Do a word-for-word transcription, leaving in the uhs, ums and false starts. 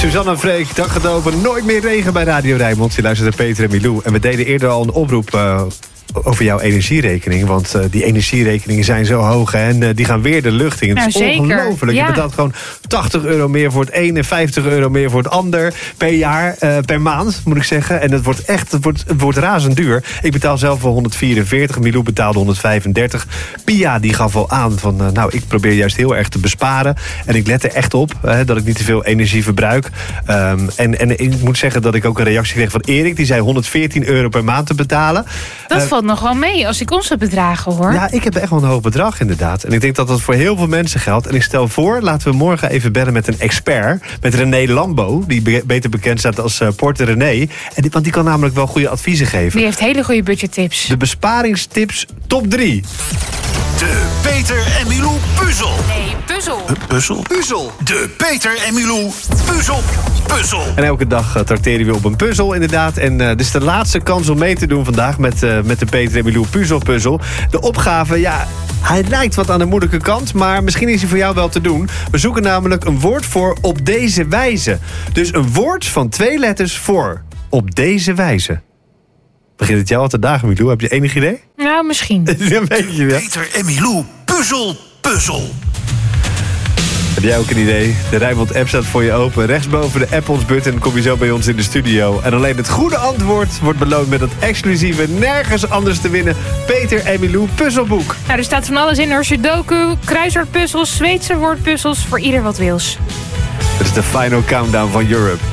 Suzanne en Freek, dag het over. Nooit meer regen bij Radio Rijnmond. Je luistert naar Peter en Milou. En we deden eerder al een oproep uh, over jouw energierekening. Want uh, die energierekeningen zijn zo hoog. Hè, en uh, die gaan weer de lucht in. Het nou, is zeker. ongelooflijk. Ja. Je betaalt gewoon tachtig euro meer voor het een en vijftig euro meer voor het ander. Per jaar, uh, per maand moet ik zeggen. En het wordt echt, het wordt, het wordt razend duur. Ik betaal zelf wel honderdvierenveertig. Milou betaalde honderdvijfendertig. Pia die gaf al aan van, uh, nou, ik probeer juist heel erg te besparen. En ik let er echt op uh, dat ik niet te veel energie verbruik. Um, en, en ik moet zeggen dat ik ook een reactie kreeg van Erik. Die zei honderdveertien euro per maand te betalen. Dat Uh, valt nog wel mee als ik onze bedragen hoor. Ja, ik heb echt wel een hoog bedrag inderdaad. En ik denk dat dat voor heel veel mensen geldt. En ik stel voor, laten we morgen even bellen met een expert. Met René Lambo, die be- beter bekend staat als uh, Porter René. En die, want die kan namelijk wel goede adviezen geven. Die heeft hele goede budgettips. De besparingstips top drie. De Peter en Milou puzzel. Nee, puzzel. Puzzel? Puzzel. De Peter en Milou puzzel. Puzzel. En elke dag uh, trakteren we op een puzzel inderdaad. En uh, dit is de laatste kans om mee te doen vandaag met, uh, met de Peter en Milou puzzelpuzzel. De opgave, ja, hij lijkt wat aan de moeilijke kant, maar misschien is hij voor jou wel te doen. We zoeken namelijk een woord voor op deze wijze. Dus een woord van twee letters voor op deze wijze. Begint het jou al te dagen, Milou? Heb je enig idee? Nou, misschien. Een beetje, ja. Peter en Milou puzzel. Puzzel. Heb jij ook een idee? De Rijnmond app staat voor je open. Rechtsboven de app ons button kom je zo bij ons in de studio. En alleen het goede antwoord wordt beloond met het exclusieve, nergens anders te winnen Peter en Milou puzzelboek. Nou, er staat van alles in hoor. Sudoku, kruiswoordpuzzels, Zweedse woordpuzzels, voor ieder wat wils. Het is de final countdown van Europe.